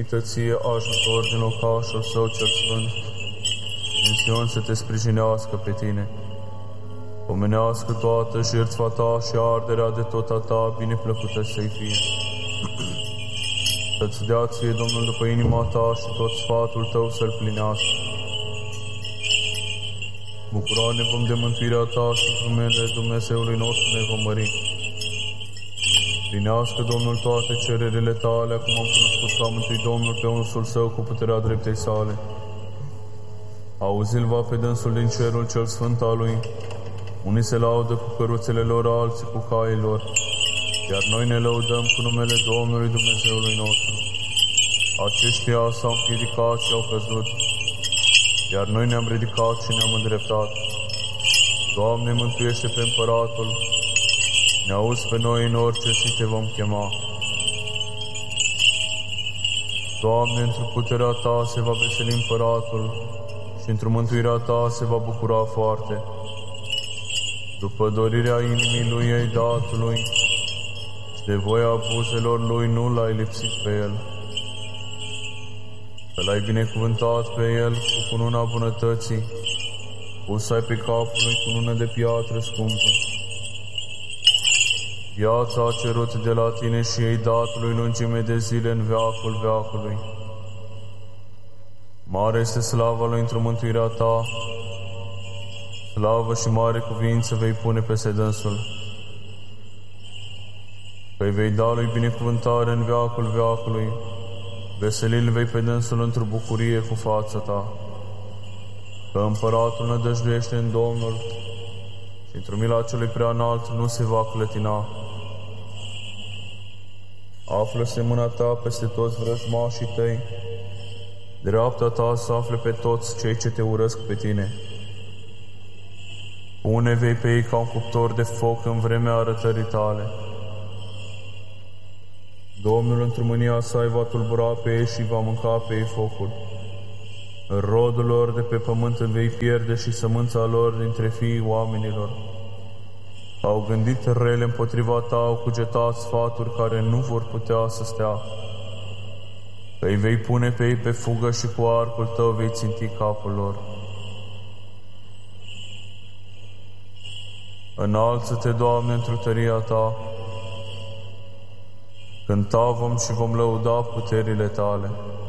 trimită ție ajutor din locașul său cel sfânt, din Sion să te sprijinească pe tine. Pomenească toată jertfa ta și arderea de tot a ta bineplăcută să-i fie. Să-ți dea ție, Domnul, după inima ta și tot sfatul tău să-l plinească. Bucura-ne vom de mântuirea ta și numele Dumnezeului nostru ne vom mări. Plinească, Domnul, toate cererile tale, acum am cunoscut că a mântuit Domnul pe unsul său cu puterea dreptei sale. Auzi-l va pe dânsul din cerul cel sfânt al lui. Unii se laudă cu căruțele lor, alții cu caii lor, iar noi ne lăudăm cu numele Domnului Dumnezeului nostru. Aceștia s-au împiedicat și au căzut, iar noi ne-am ridicat și ne-am îndreptat. Doamne, mântuiește pe împăratul, ne auzi pe noi în orice zi te vom chema. Doamne, într-o puterea ta se va veseli împăratul și într-o mântuirea ta se va bucura foarte. După dorirea inimii lui ai dat lui și de voia buzelor lui nu l-ai lipsit pe el. Că l-ai binecuvântat pe el cu cununa bunătății, pus ai pe capul lui cunună de piatră scumpă. Viața a cerut de la tine și ei dat lui lungime de zile în veacul veacului. Mare este slava lui într-o mântuirea ta, slavă și mare cuvință vei pune peste dânsul. Că-i vei da lui binecuvântare în veacul veacului, veselil vei pe dânsul într-o bucurie cu fața ta. Că împăratul nădăjduiește în Domnul și într-o mila celui prea înalt nu se va clătina. Află-se mâna ta peste toți vrăjmașii tăi, dreapta ta să afle pe toți cei ce te urăsc pe tine. Pune vei pe ei ca un cuptor de foc în vremea arătării tale. Domnul într-o mânia sa îi va tulbura pe ei și va mânca pe ei focul. În rodul lor de pe pământ îl vei pierde și sămânța lor dintre fiii oamenilor. Au gândit rele împotriva ta, au cugetat sfaturi care nu vor putea să stea. Că îi vei pune pe ei pe fugă și cu arcul tău vei ținti capul lor. Înalță-te, Doamne, într-o tăria ta. Cânta vom și vom lăuda puterile tale.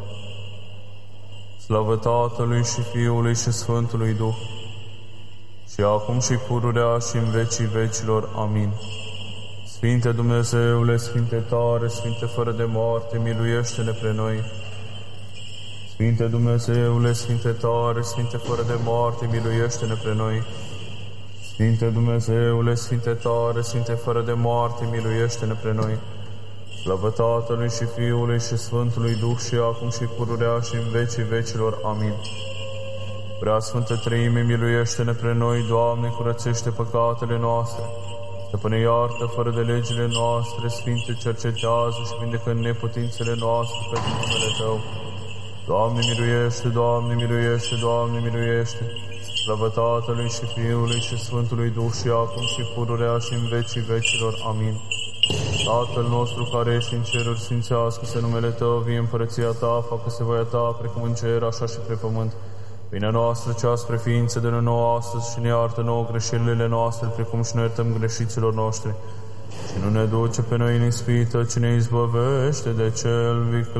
Slavă Tatălui și Fiului și Sfântului Duh, și acum și pururea și în vecii vecilor. Amin. Sfinte Dumnezeule, Sfinte tare, Sfinte fără de moarte, miluiește-ne pre noi. Sfinte Dumnezeule, Sfinte tare, Sfinte fără de moarte, miluiește-ne pre noi. Sfinte Dumnezeule, Sfinte tare, Sfinte fără de moarte, miluiește-ne pre noi. Slavă Tatălui și Fiului și Sfântului Duh și acum și pururea și în vecii vecilor. Amin. Prea Sfântă Treime, miluiește-ne pre noi, Doamne, curățește păcatele noastre. Stăpâne, iartă fără de legile noastre, Sfinte, cercetează și vindecă neputințele noastre pentru numele Tău. Doamne, miluiește, Doamne, miluiește, Doamne, miluiește. Slavă Tatălui și Fiului și Sfântului Duh și acum și pururea și în vecii vecilor. Amin. Tatăl nostru care ești în ceruri, sfințească-se numele Tău, vie împărăția Ta, facă-se voia Ta, precum în cer, așa și pe pământ. Pâinea noastră cea spre ființă de nouă astăzi și ne iartă nouă greșelile noastre, precum și noi iertăm greșiților noștri. Și nu ne duce pe noi în ispită, ci ne izbăvește de cel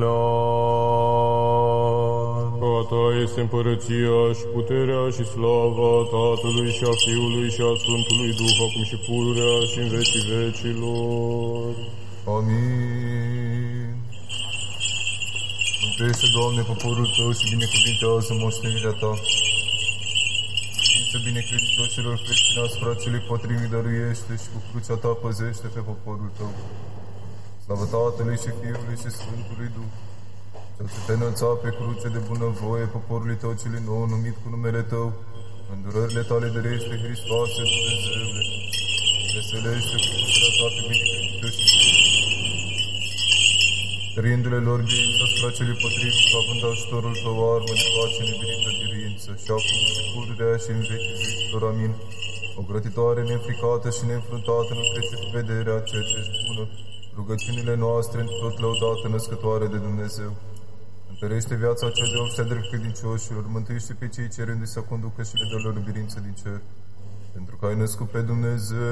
viclean. A Ta este împărăția și puterea și slava Tatălui și a Fiului și a Sfântului Duh, acum și pururea și în vecii vecilor. Amin. Mântuiește, Doamne, poporul Tău și binecuvintează moștenirea Ta. Ființă binecredincioșilor creștini asupra celui potrivit dăruiește și cu crucea Ta păzește pe poporul Tău. Slavă Tatălui și Fiului și Sfântului Duh, Cel ce te înălța pe cruce de bunăvoie poporului Tău celui nou numit cu numele Tău, îndurările Tale dărește, Hristoase, Dumnezeule, veselește cu puterea Ta pe binecredincioșii, dărindu-le lor biruință asupra celui potrivit, având ajutorul Tău armă de pace nebirită biruință, și acum și pururea și în vecii vecilor. Amin. O grătitoare neînfricată și neînfruntată nu trece cu vederea ceea ce ești bună, rugăciunile noastre în tot lăudată născătoare de Dumnezeu. Întărește viața cea de obștea drept credincioșilor, mântuiește pe cei cerându-i să conducă și le dă lor birință din cer. Pentru că ai născut pe Dumnezeu,